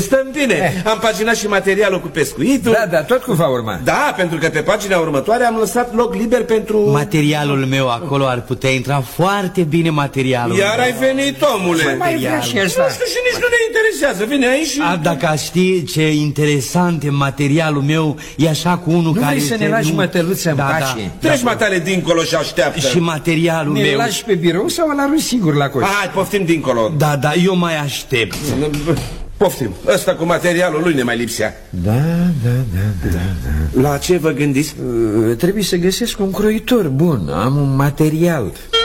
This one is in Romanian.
Stăm bine. Am paginat și materialul cu pescuitul. Da, tot cum va urma. Da, pentru că pe pagina următoare am lăsat loc liber pentru... Materialul meu acolo ar putea intra foarte bine materialul. Iar ai venit, omule. Mai vrea și asta. Nu știu și nici nu ne interesează. Vine aici și... Dacă aș ști ce interesant e materialul meu, e așa cu unul nu care... Nu vrei să ne lași mătăluță în pace? Treci matale dincolo și așteaptă. Și materialul meu... Ne lași pe birou sau îl arunci singur la coș? Hai, poftim dincolo. Da, eu mai aștept. Poftim, ăsta cu materialul lui ne mai lipsea. Da. La ce vă gândiți? Trebuie să găsesc un croitor bun. Am un material.